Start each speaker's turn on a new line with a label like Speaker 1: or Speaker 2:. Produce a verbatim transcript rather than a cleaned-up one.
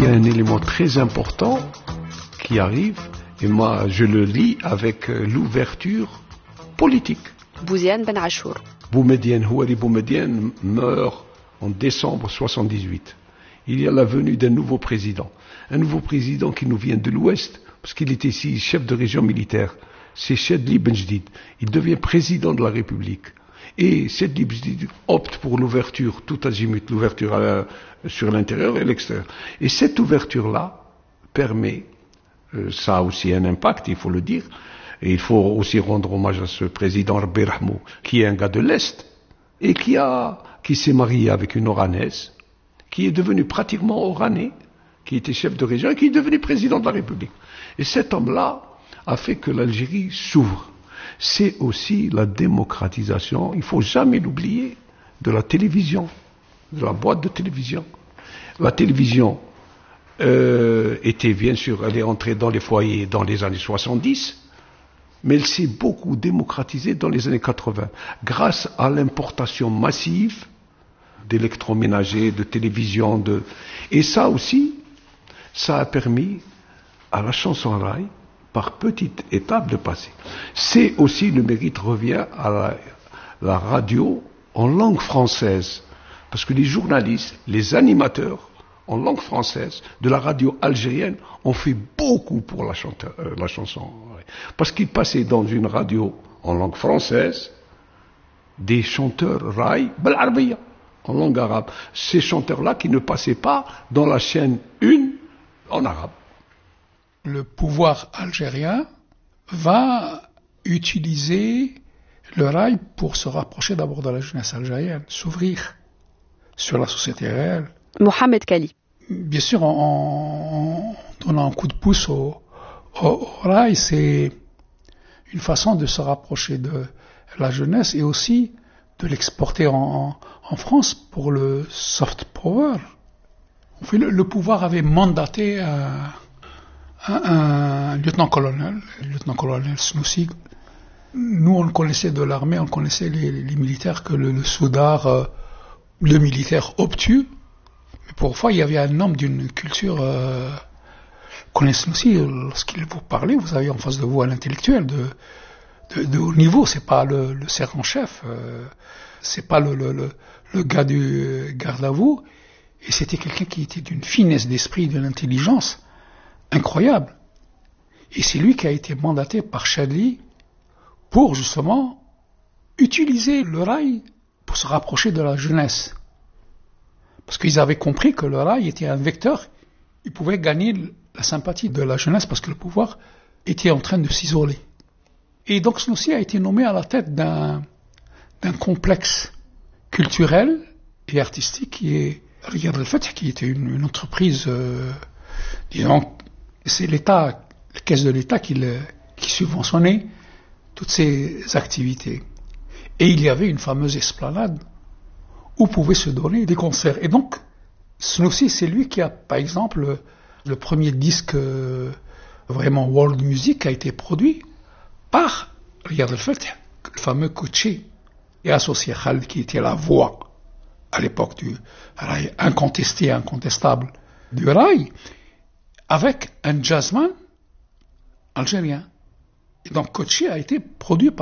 Speaker 1: y a un élément très important qui arrive, et moi je le lis avec l'ouverture politique.
Speaker 2: Bouziane Ben Achour.
Speaker 1: Boumedienne, Houari Boumedienne meurt en décembre soixante-dix-huit. Il y a la venue d'un nouveau président. Un nouveau président qui nous vient de l'Ouest, parce qu'il était ici chef de région militaire. C'est Chedli Benjdid. Il devient président de la République. Et Chedli Benjdid opte pour l'ouverture, tout azimut, l'ouverture à, sur l'intérieur et l'extérieur. Et cette ouverture-là permet, euh, ça a aussi un impact, il faut le dire, et il faut aussi rendre hommage à ce président Rabbi Rahmou, qui est un gars de l'Est, et qui a, qui s'est marié avec une Oranaise, qui est devenu pratiquement Oranais, qui était chef de région et qui est devenu président de la République. Et cet homme-là a fait que l'Algérie s'ouvre. C'est aussi la démocratisation, il ne faut jamais l'oublier, de la télévision, de la boîte de télévision. La télévision euh, était bien sûr, elle est entrée dans les foyers dans les années soixante-dix, mais elle s'est beaucoup démocratisée dans les années quatre-vingts, grâce à l'importation massive d'électroménagers, de télévision, de... et ça aussi, ça a permis à la chanson raï, par petites étapes, de passer. C'est aussi, le mérite revient à la, la radio en langue française, parce que les journalistes, les animateurs en langue française de la radio algérienne ont fait beaucoup pour la, chanteur, euh, la chanson raï, parce qu'ils passaient dans une radio en langue française des chanteurs raï bel arabiya, en langue arabe. Ces chanteurs-là qui ne passaient pas dans la chaîne une en arabe.
Speaker 3: Le pouvoir algérien va utiliser le rail pour se rapprocher d'abord de la jeunesse algérienne, s'ouvrir sur la société réelle.
Speaker 2: Mohamed Kali.
Speaker 3: Bien sûr, en, en donnant un coup de pouce au, au, au rail, c'est une façon de se rapprocher de la jeunesse et aussi de l'exporter en, en France pour le soft power. Le, le pouvoir avait mandaté un, un, un lieutenant-colonel, le lieutenant-colonel Snoussi. Nous, on le connaissait de l'armée, on connaissait les, les militaires que le, le soudard, euh, le militaire obtus. Mais parfois, il y avait un homme d'une culture... Euh, connaît Snoussi, lorsqu'il vous parlait, vous avez en face de vous un intellectuel de, de, de haut niveau. C'est pas le, le sergent-chef, euh, c'est pas le, le, le, le gars du garde à vous. Et c'était quelqu'un qui était d'une finesse d'esprit, d'une intelligence incroyable. Et c'est lui qui a été mandaté par Chadli pour justement utiliser le rail pour se rapprocher de la jeunesse. Parce qu'ils avaient compris que le rail était un vecteur, ils pouvaient gagner la sympathie de la jeunesse parce que le pouvoir était en train de s'isoler. Et donc Snoussi a été nommé à la tête d'un, d'un complexe culturel et artistique qui est Riyad al-Fath, qui était une, une entreprise, euh, disons, c'est l'État, la caisse de l'État qui, le, qui subventionnait toutes ces activités. Et il y avait une fameuse esplanade où pouvaient se donner des concerts. Et donc, Snoussi, c'est lui qui a, par exemple, le, le premier disque euh, vraiment world music a été produit par Riyad al-Fath, le fameux Kouchi, et associé Khaled, qui était la voix à l'époque du rail incontesté, incontestable du rail, avec un jazzman algérien. Et donc Kouchi a été produit par